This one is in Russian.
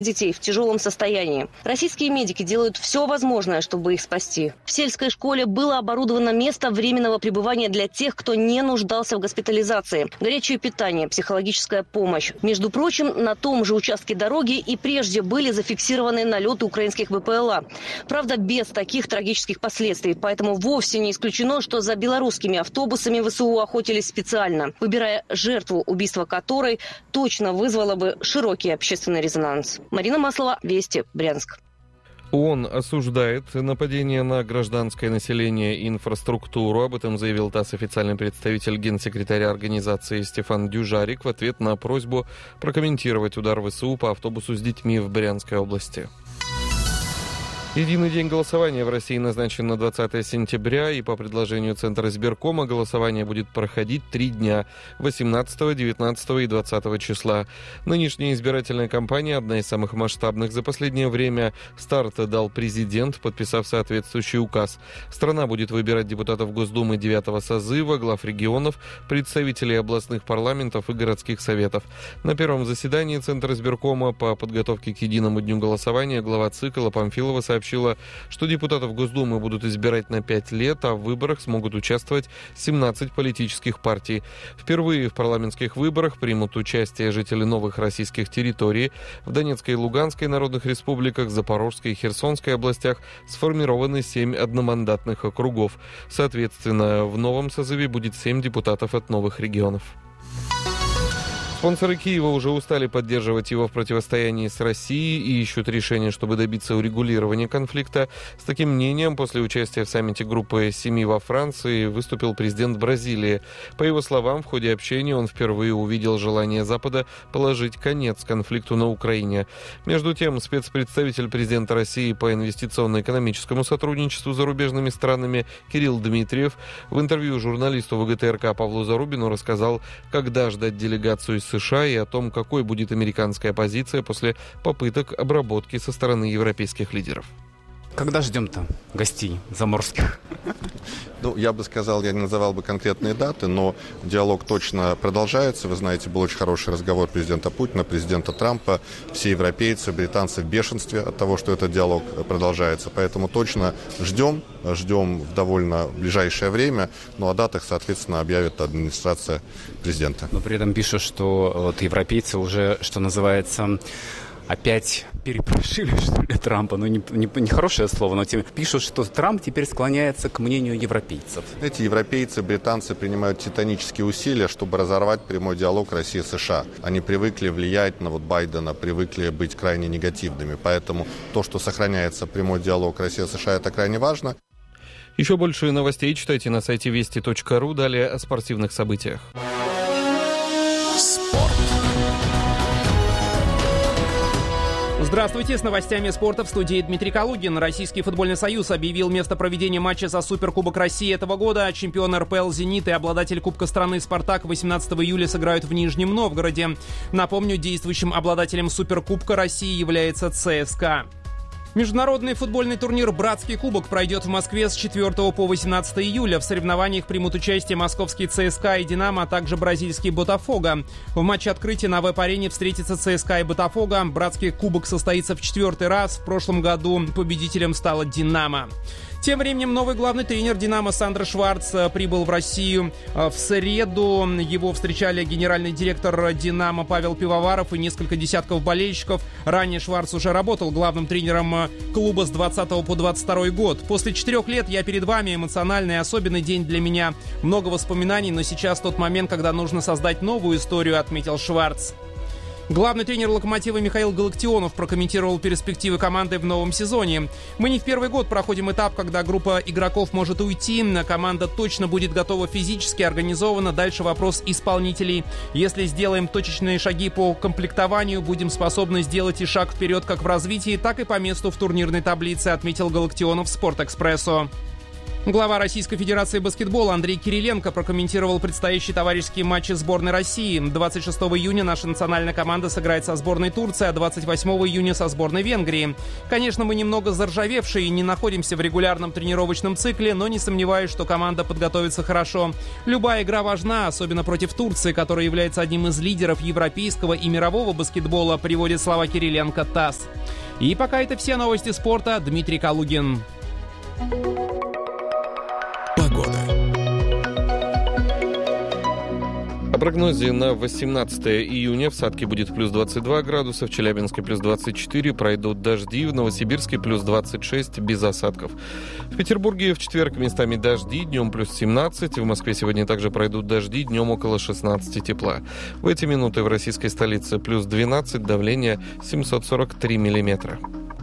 детей в тяжелом состоянии. Российские медики делают все возможное, чтобы их спасти. В сельской школе было оборудовано место временного пребывания для тех, кто не нуждался в госпитализации. Горячее питание, психологическая помощь. Между прочим, на том же участке дороги и прежде были зафиксированы налеты украинских БПЛА. Правда, без таких трагических последствий. Поэтому вовсе не исключено, что за белорусскими автобусами ВСУ охотились специально, выбирая жертву, убийство которой точно вызвало бы широкий общественный резонанс. Марина Маслова, Вести, Брянск. ООН осуждает нападение на гражданское население и инфраструктуру. Об этом заявил ТАСС официальный представитель генсекретаря организации Стефан Дюжарик в ответ на просьбу прокомментировать удар ВСУ по автобусу с детьми в Брянской области. Единый день голосования в России назначен на 20 сентября, и по предложению Центра избиркома голосование будет проходить 3 дня – 18, 19 и 20 числа. Нынешняя избирательная кампания – одна из самых масштабных за последнее время. Старт дал президент, подписав соответствующий указ. Страна будет выбирать депутатов Госдумы 9-го созыва, глав регионов, представителей областных парламентов и городских советов. На первом заседании Центра избиркома по подготовке к единому дню голосования глава ЦИК Алла Памфилова сообщила, что депутатов Госдумы будут избирать на 5 лет, а в выборах смогут участвовать 17 политических партий. Впервые в парламентских выборах примут участие жители новых российских территорий. В Донецкой и Луганской народных республиках, Запорожской и Херсонской областях сформированы 7 одномандатных округов. Соответственно, в новом созыве будет 7 депутатов от новых регионов. Спонсоры Киева уже устали поддерживать его в противостоянии с Россией и ищут решение, чтобы добиться урегулирования конфликта. С таким мнением после участия в саммите группы 7 во Франции выступил президент Бразилии. По его словам, в ходе общения он впервые увидел желание Запада положить конец конфликту на Украине. Между тем, спецпредставитель президента России по инвестиционно-экономическому сотрудничеству с зарубежными странами Кирилл Дмитриев в интервью журналисту ВГТРК Павлу Зарубину рассказал, когда ждать делегацию из США и о том, какой будет американская позиция после попыток обработки со стороны европейских лидеров. Когда ждем-то гостей заморских? Я бы сказал, я не называл бы конкретные даты, но диалог точно продолжается. Вы знаете, был очень хороший разговор президента Путина, президента Трампа. Все европейцы, британцы в бешенстве от того, что этот диалог продолжается. Поэтому точно ждем в довольно ближайшее время. Ну, о датах, соответственно, объявит администрация президента. Но при этом пишут, что европейцы уже, что называется, опять перепрошили, что ли, Трампа. Не хорошее слово, но пишут, что Трамп теперь склоняется к мнению европейцев. Эти европейцы, британцы принимают титанические усилия, чтобы разорвать прямой диалог России-США. Они привыкли влиять на Байдена, привыкли быть крайне негативными. Поэтому то, что сохраняется прямой диалог Россия-США, это крайне важно. Еще больше новостей читайте на сайте вести.ру. Далее о спортивных событиях. Здравствуйте, с новостями спорта в студии Дмитрий Калугин. Российский футбольный союз объявил место проведения матча за Суперкубок России этого года. Чемпион РПЛ «Зенит» и обладатель Кубка страны «Спартак» 18 июля сыграют в Нижнем Новгороде. Напомню, действующим обладателем Суперкубка России является ЦСКА. Международный футбольный турнир «Братский кубок» пройдет в Москве с 4 по 18 июля. В соревнованиях примут участие московский ЦСКА и «Динамо», а также бразильский «Ботафого». В матче открытия на веб-арене встретятся ЦСКА и «Ботафого». «Братский кубок» состоится в 4-й раз. В прошлом году победителем стала «Динамо». Тем временем новый главный тренер «Динамо» Сандро Шварц прибыл в Россию в среду. Его встречали генеральный директор «Динамо» Павел Пивоваров и несколько десятков болельщиков. Ранее Шварц уже работал главным тренером клуба с 20 по 22 год. «После 4 лет я перед вами. Эмоциональный и особенный день для меня. Много воспоминаний, но сейчас тот момент, когда нужно создать новую историю», — отметил Шварц. Главный тренер «Локомотива» Михаил Галактионов прокомментировал перспективы команды в новом сезоне. «Мы не в первый год проходим этап, когда группа игроков может уйти. Команда точно будет готова физически, организована. Дальше вопрос исполнителей. Если сделаем точечные шаги по комплектованию, будем способны сделать и шаг вперед как в развитии, так и по месту в турнирной таблице», — отметил Галактионов «Спортэкспрессу». Глава Российской Федерации баскетбола Андрей Кириленко прокомментировал предстоящие товарищеские матчи сборной России. 26 июня наша национальная команда сыграет со сборной Турции, а 28 июня со сборной Венгрии. Конечно, мы немного заржавевшие и не находимся в регулярном тренировочном цикле, но не сомневаюсь, что команда подготовится хорошо. Любая игра важна, особенно против Турции, которая является одним из лидеров европейского и мирового баскетбола, приводит слова Кириленко ТАСС. И пока это все новости спорта. Дмитрий Калугин. О прогнозе на 18 июня в Сатке будет плюс 22 градуса, в Челябинске плюс 24, пройдут дожди, в Новосибирске плюс 26, без осадков. В Петербурге в четверг местами дожди, днем плюс 17, в Москве сегодня также пройдут дожди, днем около 16 тепла. В эти минуты в российской столице плюс 12, давление 743 миллиметра.